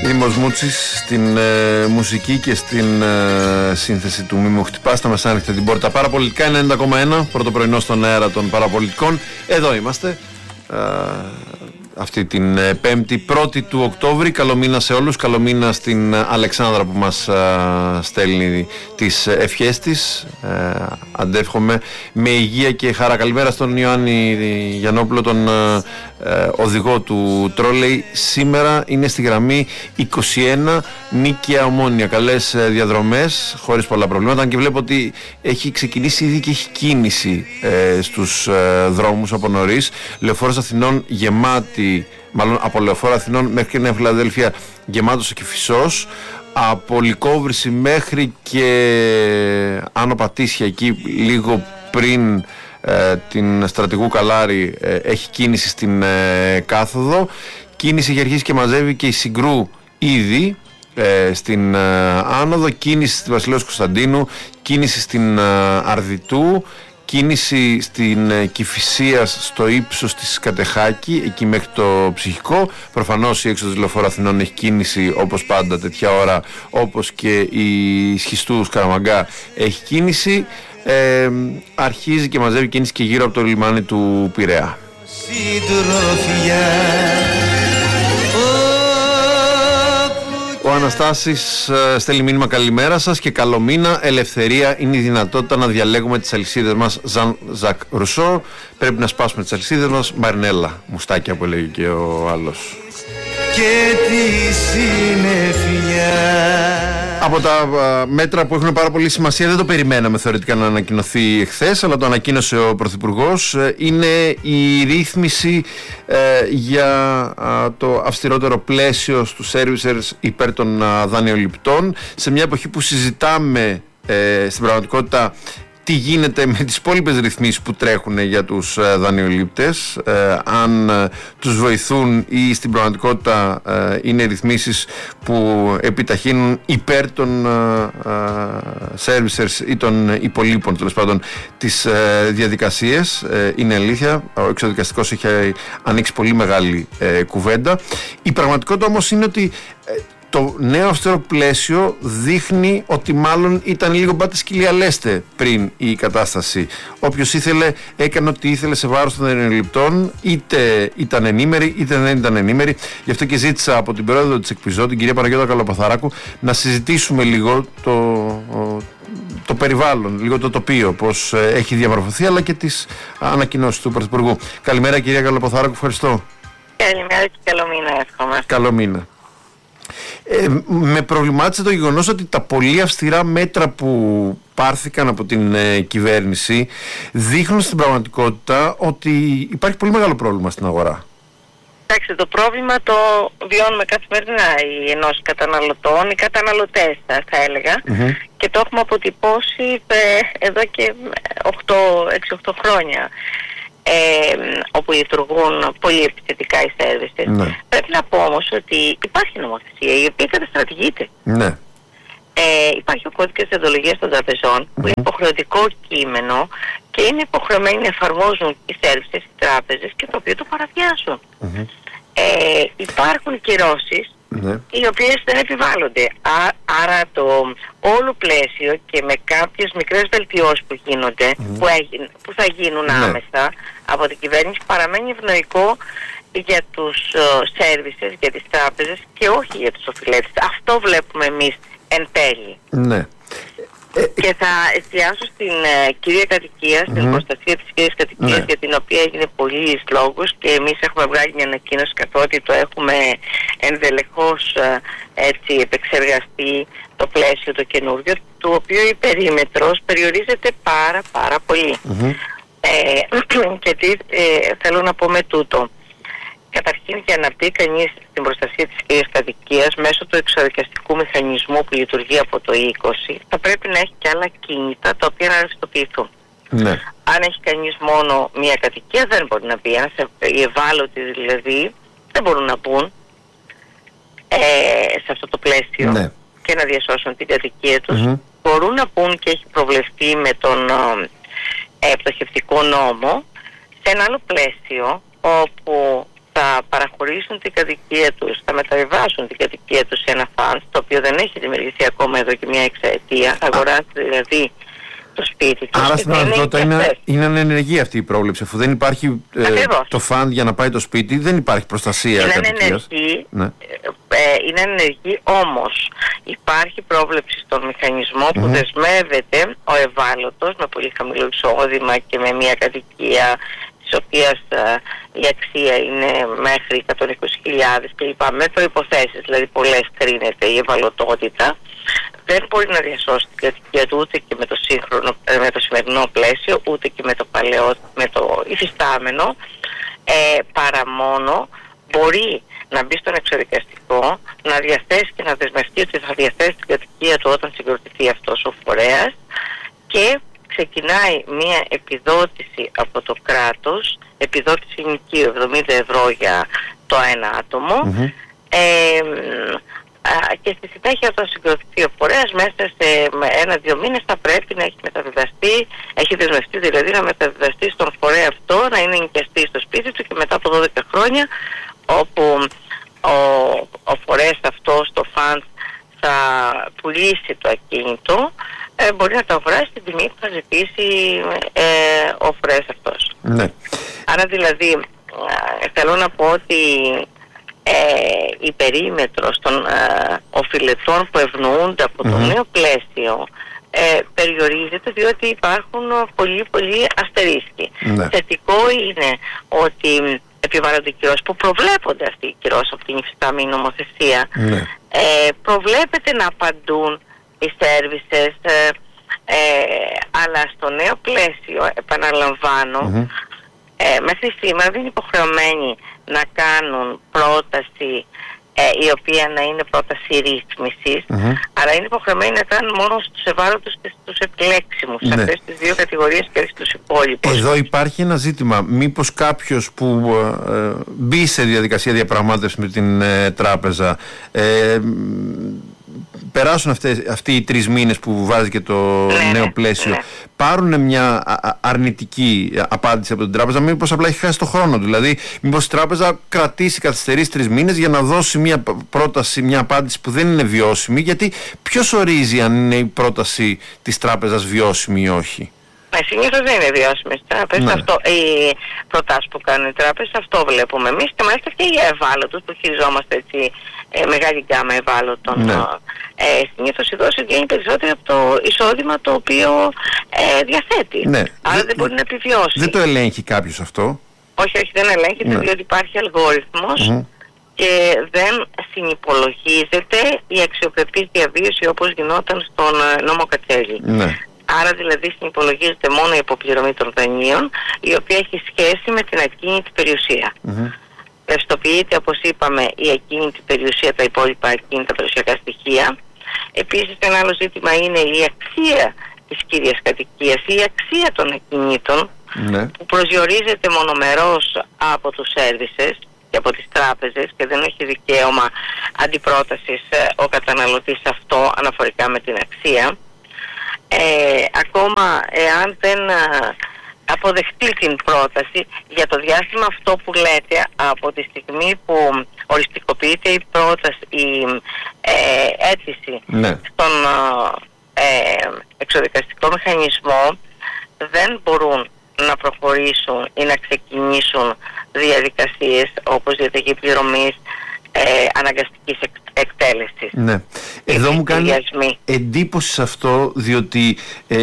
Δήμος Μούτσης στην μουσική και στην σύνθεση του Μη μου χτυπάς. Τα μεσάνυχτα την πόρτα. Παραπολιτικά 90,1. Πρώτο πρωινό στον αέρα των παραπολιτικών. Εδώ είμαστε. Αυτή την 5η, 1η του Οκτώβρη. Καλό μήνα σε όλους. Καλό μήνα στην Αλεξάνδρα που μας στέλνει τις ευχές της. Αντεύχομαι με υγεία και χαρά. Καλημέρα στον Ιωάννη Γιαννόπουλο, τον οδηγό του τρόλεϊ. Σήμερα είναι στη γραμμή 21 Νίκαια Ομόνια. Καλές διαδρομές, χωρίς πολλά προβλήματα. Αν και βλέπω ότι έχει ξεκινήσει ήδη και έχει κίνηση στους δρόμους από νωρίς. Λεωφόρος Αθηνών γεμάτη, μάλλον από Λεωφόρο Αθηνών μέχρι και Νέα Φιλαδέλφια γεμάτος και Κηφισός. Από Λυκόβρηση μέχρι και Άνω Πατήσια, εκεί λίγο πριν την Στρατηγού Καλάρη, έχει κίνηση στην κάθοδο. Κίνηση έχει αρχίσει και μαζεύει και η Συγκρού ήδη στην άνοδο. Κίνηση στη Βασιλέως Κωνσταντίνου, κίνηση στην Αρδιτού, κίνηση στην Κηφισίας στο ύψος της Κατεχάκη, εκεί μέχρι το Ψυχικό. Προφανώς η έξοδος της Λεωφόρου Αθηνών έχει κίνηση όπως πάντα τέτοια ώρα, όπως και η Σχιστού Σκαραμαγκά έχει κίνηση. Αρχίζει και μαζεύει κίνηση και γύρω από το λιμάνι του Πειραιά. Ο Αναστάσης στέλνει μήνυμα καλημέρα σας και καλό μήνα. Ελευθερία είναι η δυνατότητα να διαλέγουμε τις αλυσίδες μας. Ζαν Ζακ Ρουσό. Πρέπει να σπάσουμε τις αλυσίδες μας. Μαρινέλα, μουστάκια που έλεγε και ο άλλος. Και τη συννεφιά. Από τα μέτρα που έχουν πάρα πολύ σημασία, δεν το περιμέναμε θεωρητικά να ανακοινωθεί εχθές, αλλά το ανακοίνωσε ο Πρωθυπουργός, είναι η ρύθμιση για το αυστηρότερο πλαίσιο στους servicers υπέρ των δανειοληπτών, σε μια εποχή που συζητάμε στην πραγματικότητα τι γίνεται με τις υπόλοιπες ρυθμίσεις που τρέχουν για τους δανειολήπτες, αν τους βοηθούν ή στην πραγματικότητα είναι ρυθμίσεις που επιταχύνουν υπέρ των servicers ή των υπολείπων τέλος πάντων τις διαδικασίες. Είναι αλήθεια, ο εξοδικαστικός έχει ανοίξει πολύ μεγάλη κουβέντα. Η πραγματικότητα όμως είναι ότι το νέο αυστηρό πλαίσιο δείχνει ότι μάλλον ήταν λίγο μπάτε σκυλία λέστε πριν η κατάσταση. Όποιος ήθελε έκανε ό,τι ήθελε σε βάρος των δανειοληπτών, είτε ήταν ενήμεροι είτε δεν ήταν ενήμεροι. Γι' αυτό και ζήτησα από την πρόεδρο της ΕΚΠΙΖΟ, την κυρία Παναγιώτα Καλοπαθαράκου, να συζητήσουμε λίγο το περιβάλλον, λίγο το τοπίο, πώς έχει διαμορφωθεί, αλλά και τις ανακοινώσεις του Πρωθυπουργού. Καλημέρα κυρία Καλοπαθαράκου, ευχαριστώ. Καλημέρα και καλό μήνα εύχομαι. Καλό μήνα. Με προβλημάτισε το γεγονός ότι τα πολύ αυστηρά μέτρα που πάρθηκαν από την κυβέρνηση δείχνουν στην πραγματικότητα ότι υπάρχει πολύ μεγάλο πρόβλημα στην αγορά. Εντάξει, το πρόβλημα το βιώνουμε καθημερινά οι ενώσεις καταναλωτών, οι καταναλωτές θα έλεγα, και το έχουμε αποτυπώσει εδώ και 6-8 χρόνια. Όπου λειτουργούν πολύ επιθετικά οι services. Ναι. Πρέπει να πω όμως ότι υπάρχει νομοθεσία η οποία καταστρατηγείται. Ναι. Υπάρχει ο κώδικας δεοντολογίας των τραπεζών που είναι υποχρεωτικό κείμενο και είναι υποχρεωμένοι να εφαρμόζουν οι services, οι τράπεζες, και το οποίο το παραβιάζουν. Υπάρχουν κυρώσεις οι οποίες δεν επιβάλλονται. Άρα το όλο πλαίσιο και με κάποιες μικρές βελτιώσεις που γίνονται, που θα γίνουν άμεσα από την κυβέρνηση, παραμένει ευνοϊκό για τους services, για τις τράπεζες και όχι για τους οφειλέτες. Αυτό βλέπουμε εμείς εν τέλει. Ναι. Και θα εστιάσω στην κυρία κατοικία, στην προστασία της κυρίας κατοικίας, για την οποία έγινε πολλής λόγος και εμείς έχουμε βγάλει μια ανακοίνωση, καθότι το έχουμε ενδελεχώς επεξεργαστεί το πλαίσιο το καινούργιο, του οποίου η περίμετρος περιορίζεται πάρα πολύ. Και τι θέλω να πω με τούτο. Καταρχήν, για να μπει κανείς στην προστασία της κυρίας κατοικίας μέσω του εξοδικαστικού μηχανισμού που λειτουργεί από το 20, θα πρέπει να έχει και άλλα κίνητα τα οποία να ρευστοποιηθούν. Ναι. Αν έχει κανείς μόνο μία κατοικία δεν μπορεί να μπει. Οι ευάλωτοι δηλαδή δεν μπορούν να μπουν σε αυτό το πλαίσιο και να διασώσουν την κατοικία τους. Μπορούν να μπουν, και έχει προβλεφθεί με τον πτωχευτικό νόμο, σε ένα άλλο πλαίσιο όπου θα παραχωρήσουν την κατοικία τους, θα μεταβιβάσουν την κατοικία τους σε ένα φαντ, το οποίο δεν έχει δημιουργηθεί ακόμα εδώ και μια εξαετία, θα αγοράσει δηλαδή το σπίτι τους. Άρα στην πραγματικότητα είναι ανενεργή αυτή η πρόβλεψη, αφού δεν υπάρχει το φαντ για να πάει το σπίτι, δεν υπάρχει προστασία κατοικίας. Είναι ανενεργή, όμως υπάρχει πρόβλεψη στον μηχανισμό που δεσμεύεται ο ευάλωτος με πολύ χαμηλό εισόδημα και με μια κατοικία της οποίας η αξία είναι μέχρι 120.000 κλπ. Με προϋποθέσεις, δηλαδή πολλές κρίνεται η ευαλωτότητα, δεν μπορεί να διασώσει την κατοικία του ούτε και με το σημερινό πλαίσιο, ούτε και με το υφιστάμενο, παρά μόνο μπορεί να μπει στον εξοδικαστικό, να διαθέσει και να δεσμευτεί ότι θα διαθέσει την κατοικία του όταν συγκροτηθεί αυτός ο φορέας, και ξεκινάει μία επιδότηση από το κράτος, επιδότηση ενοικίου 70 ευρώ για το ένα άτομο, και στη συνέχεια όταν συγκροτηθεί ο φορέας, μέσα σε 1-2 μήνες θα πρέπει να έχει μεταβιβαστεί, έχει δεσμευτεί δηλαδή να μεταβιβαστεί στον φορέα αυτό, να είναι ενοικιαστή στο σπίτι του, και μετά από 12 χρόνια, όπου ο φορέας αυτός, το φαντ, θα πουλήσει το ακίνητο, μπορεί να το αγοράσει στην τιμή που θα ζητήσει ο φορέας αυτός. Ναι. Άρα δηλαδή θέλω να πω ότι η περίμετρος των οφειλετών που ευνοούνται από το νέο πλαίσιο περιορίζεται, διότι υπάρχουν πολύ αστερίσκοι. Θετικό είναι ότι επιβάλλονται κυρώσεις, που προβλέπονται αυτοί οι κυρώσεις από την υφιστάμενη νομοθεσία. Προβλέπεται να απαντούν οι services, αλλά στο νέο πλαίσιο, επαναλαμβάνω, μέχρι σήμερα δεν είναι υποχρεωμένοι να κάνουν πρόταση η οποία να είναι πρόταση ρύθμισης, αλλά είναι υποχρεωμένοι να κάνουν μόνο στους ευάλωτους και στους επιλέξιμους, σε αυτές τις δύο κατηγορίες και όχι στους υπόλοιπους. Εδώ υπάρχει ένα ζήτημα. Μήπως κάποιος που μπει σε διαδικασία διαπραγμάτευση με την τράπεζα, περάσουν αυτοί οι 3 μήνες που βάζει και το νέο πλαίσιο, πάρουν μια αρνητική απάντηση από την τράπεζα, μήπως απλά έχει χάσει το χρόνο του? Δηλαδή, μήπως η τράπεζα κρατήσει, καθυστερήσει 3 μήνες για να δώσει μια πρόταση, μια απάντηση που δεν είναι βιώσιμη? Γιατί ποιος ορίζει αν είναι η πρόταση της τράπεζας βιώσιμη ή όχι? Συνήθως δεν είναι βιώσιμες τράπεζες. Οι προτάσεις που κάνουν οι τράπεζες, αυτό βλέπουμε εμείς, και μάλιστα και για ευάλωτους που χειριζόμαστε έτσι μεγάλη γκάμα ευάλωτων. Συνήθως η δόση βγαίνει περισσότερο από το εισόδημα το οποίο διαθέτει. Άρα δεν μπορεί να επιβιώσει. Δεν το ελέγχει κάποιος αυτό? Όχι, δεν ελέγχεται, διότι υπάρχει αλγόριθμος και δεν συνυπολογίζεται η αξιοπρεπής διαβίωση όπως γινόταν στον νόμο Κατσέλη. Άρα δηλαδή συνυπολογίζεται μόνο η αποπληρωμή των δανείων, η οποία έχει σχέση με την ακίνητη περιουσία. Ευστοποιείται, όπως είπαμε, η ακίνητη περιουσία, τα υπόλοιπα ακίνητα περιουσιακά στοιχεία. Επίσης ένα άλλο ζήτημα είναι η αξία της κύριας κατοικίας, η αξία των ακινήτων, που προσδιορίζεται μονομερώς από τους services και από τις τράπεζες, και δεν έχει δικαίωμα αντιπρότασης ο καταναλωτής αυτό αναφορικά με την αξία. Ακόμα εάν δεν αποδεχτεί την πρόταση, για το διάστημα αυτό που λέτε, από τη στιγμή που οριστικοποιείται η πρόταση, η αίτηση στον εξοδικαστικό μηχανισμό, δεν μπορούν να προχωρήσουν ή να ξεκινήσουν διαδικασίες όπως διαταγή πληρωμής, αναγκαστικής εκτέλεσης. Εδώ μου κάνει εντύπωση σε αυτό, διότι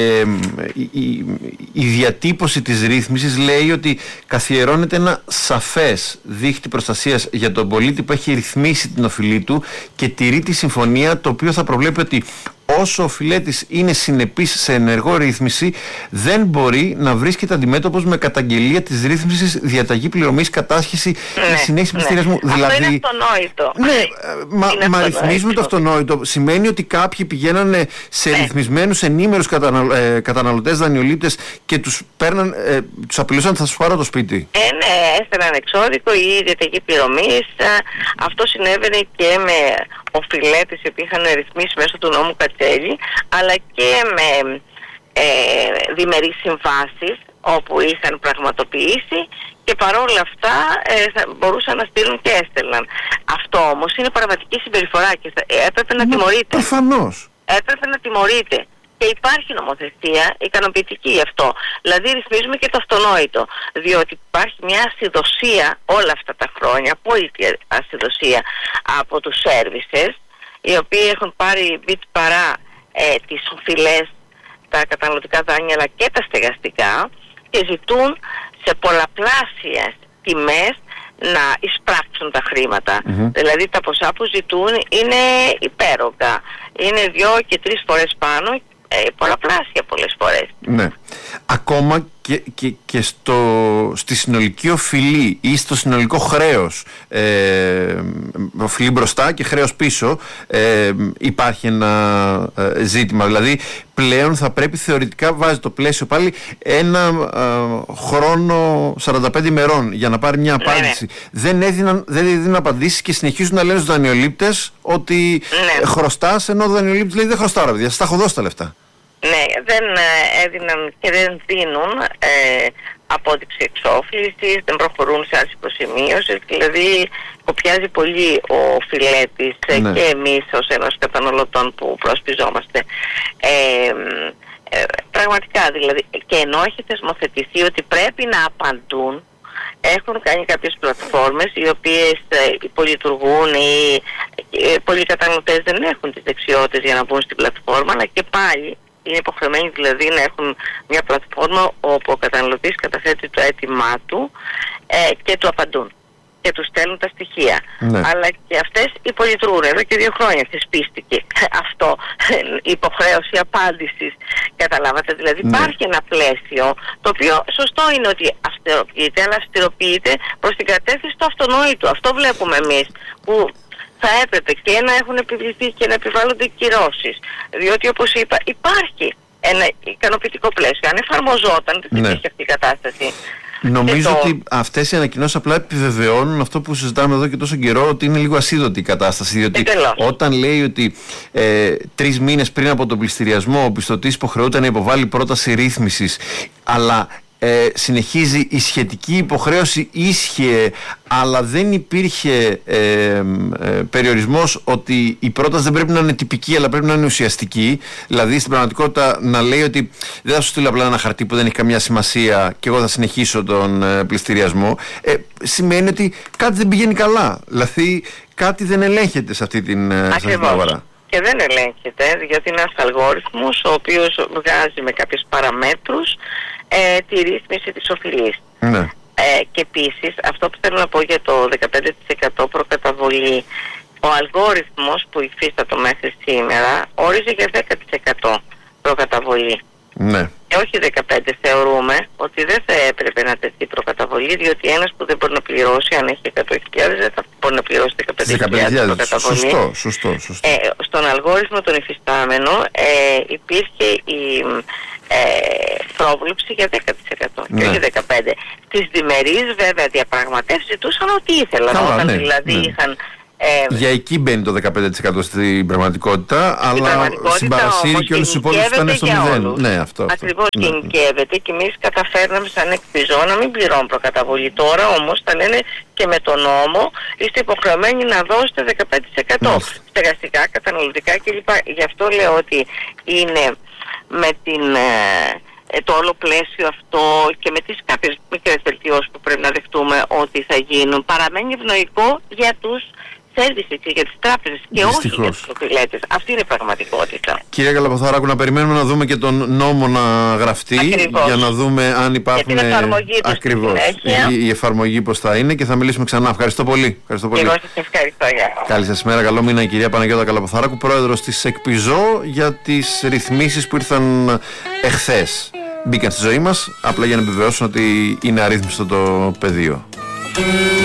η διατύπωση της ρύθμισης λέει ότι καθιερώνεται ένα σαφές δίχτυ προστασίας για τον πολίτη που έχει ρυθμίσει την οφειλή του και τηρεί τη συμφωνία, το οποίο θα προβλέπει ότι όσο ο φιλέτης είναι συνεπής σε ενεργό ρύθμιση, δεν μπορεί να βρίσκεται αντιμέτωπος με καταγγελία της ρύθμισης, διαταγή πληρωμής, κατάσχεση ή συνέχιση πληστηριασμού. Δηλαδή, αυτό είναι αυτονόητο. Μα ρυθμίζουμε το αυτονόητο. Σημαίνει ότι κάποιοι πηγαίνανε σε ρυθμισμένους ενήμερους καταναλωτές, δανειολήπτες, και τους απειλούσαν ότι θα σου πάρω το σπίτι. Έστελναν εξώδικο ή διαταγή πληρωμής. Αυτό συνέβαινε και με οφειλέτες οι οποίοι είχαν ρυθμίσει μέσω του νόμου Κατσέλη, αλλά και με διμερείς συμβάσεις όπου είχαν πραγματοποιήσει και παρόλα αυτά μπορούσαν να στείλουν και έστελναν. Αυτό όμως είναι παραβατική συμπεριφορά και έπρεπε να τιμωρείται. Προφανώς. Έπρεπε να τιμωρείται. Και υπάρχει νομοθεσία ικανοποιητική γι' αυτό. Δηλαδή ρυθμίζουμε και το αυτονόητο. Διότι υπάρχει μια ασυδοσία όλα αυτά τα χρόνια, απόλυτη ασυδοσία από τους services, οι οποίοι έχουν πάρει μπιτ παρά τις οφειλές, τα καταναλωτικά δάνεια αλλά και τα στεγαστικά και ζητούν σε πολλαπλάσιες τιμές να εισπράξουν τα χρήματα. Δηλαδή τα ποσά που ζητούν είναι υπέρογκα. Είναι 2 και 3 φορές πάνω, πολλαπλάσια πολλές φορές. Ναι. Ακόμα και στη συνολική οφειλή ή στο συνολικό χρέος, οφειλή μπροστά και χρέος πίσω, υπάρχει ένα ζήτημα. Δηλαδή πλέον θα πρέπει θεωρητικά, βάζει το πλαίσιο πάλι, ένα χρόνο 45 ημερών για να πάρει μια απάντηση. Δεν έδιναν απαντήσεις και συνεχίζουν να λένε στους δανειολήπτες ότι χρωστάς, ενώ ο δανειολήπτης λέει δεν χρωστάω, παιδιά, σας τα έχω δώσει τα λεφτά. Ναι, δεν έδιναν και δεν δίνουν απόδειξη εξόφλησης, δεν προχωρούν σε άρση υποσημείωσης, δηλαδή κοπιάζει πολύ ο φιλέτης και εμείς ως ένας καταναλωτών που προσπιζόμαστε. Πραγματικά δηλαδή, και ενώ έχει θεσμοθετηθεί ότι πρέπει να απαντούν, έχουν κάνει κάποιες πλατφόρμες οι οποίες υπολειτουργούν ή πολλοί καταναλωτές δεν έχουν τις δεξιότητες για να μπουν στην πλατφόρμα, αλλά και πάλι είναι υποχρεωμένοι δηλαδή να έχουν μια πλατφόρμα όπου ο καταναλωτής καταθέτει το αίτημά του και του απαντούν και του στέλνουν τα στοιχεία. Αλλά και αυτές υπολειτουργούν. Εδώ και 2 χρόνια θεσπίστηκε αυτό, η υποχρέωση απάντησης. Καταλάβατε, δηλαδή υπάρχει ένα πλαίσιο το οποίο σωστό είναι ότι αυστηροποιείται, αλλά αυστηροποιείται προς την κατεύθυνση του αυτονόητου. Αυτό βλέπουμε εμείς που θα έπρεπε και να έχουν επιβληθεί και να επιβάλλονται κυρώσεις. Διότι όπως είπα υπάρχει ένα ικανοποιητικό πλαίσιο. Αν εφαρμοζόταν, δεν υπήρχε αυτή η κατάσταση. Νομίζω ότι αυτές οι ανακοινώσεις απλά επιβεβαιώνουν αυτό που συζητάμε εδώ και τόσο καιρό, ότι είναι λίγο ασίδωτη η κατάσταση. Διότι όταν λέει ότι 3 μήνες πριν από τον πληστηριασμό ο πιστωτής υποχρεούται να υποβάλει πρόταση ρύθμισης, αλλά συνεχίζει η σχετική υποχρέωση ίσχυε, αλλά δεν υπήρχε περιορισμός ότι η πρόταση δεν πρέπει να είναι τυπική αλλά πρέπει να είναι ουσιαστική. Δηλαδή στην πραγματικότητα να λέει ότι δεν θα σου στείλω απλά ένα χαρτί που δεν έχει καμιά σημασία και εγώ θα συνεχίσω τον πληστηριασμό, σημαίνει ότι κάτι δεν πηγαίνει καλά. Δηλαδή κάτι δεν ελέγχεται σε αυτή την αγορά. Και δεν ελέγχεται, γιατί είναι ένας αλγόριθμος ο οποίος βγάζει με κάποιες παραμέτρους τη ρύθμιση της οφειλής. Και επίσης αυτό που θέλω να πω για το 15% προκαταβολή, ο αλγόριθμος που υφίστατο μέχρι σήμερα όριζε για 10% προκαταβολή. Και όχι 15. Θεωρούμε ότι δεν θα έπρεπε να τεθεί προκαταβολή, διότι ένας που δεν μπορεί να πληρώσει, αν έχει 100.000, δεν θα μπορεί να πληρώσει 15.000 προκαταβολή. Σωστό. Στον αλγόριθμο τον υφιστάμενο υπήρχε η πρόβλεψη για 10% και όχι 15%. Στις διμερείς βέβαια διαπραγματεύσεις ζητούσαν ό,τι ήθελαν. Όταν δηλαδή είχαν για εκεί μπαίνει το 15% στην πραγματικότητα, αλλά στην παρασύρη και όλους τους υπόλοιπους ήταν στο 0. Ναι, αυτό. Ακριβώς γενικεύεται και εμείς καταφέρναμε σαν εκπιζό να μην πληρώνουν προκαταβολή. Τώρα όμως θα λένε και με τον νόμο είστε υποχρεωμένοι να δώσετε 15%. Στεγαστικά, καταναλωτικά κλπ. Γι' αυτό λέω ότι είναι με το όλο πλαίσιο αυτό και με τις κάποιες μικρές βελτιώσεις που πρέπει να δεχτούμε ότι θα γίνουν, παραμένει ευνοϊκό για τους services και για τις τράπεζες και όχι για τους οφειλέτες. Αυτή είναι η πραγματικότητα. Κυρία Καλαποθαράκου, να περιμένουμε να δούμε και τον νόμο να γραφτεί. Ακριβώς. Για να δούμε αν υπάρχουν. Για την εφαρμογή του. Ακριβώς. Η εφαρμογή πώς θα είναι και θα μιλήσουμε ξανά. Ευχαριστώ πολύ. Και εγώ σας ευχαριστώ. Καλή σας μέρα. Καλό μήνα, η κυρία Παναγιώτα Καλαποθαράκου, πρόεδρος της ΕΚΠΙΖΟ, για τις ρυθμίσεις που ήρθαν εχθές. Μπήκαν στη ζωή μας, απλά για να επιβεβαιώσουν ότι είναι αρρύθμιστο το πεδίο.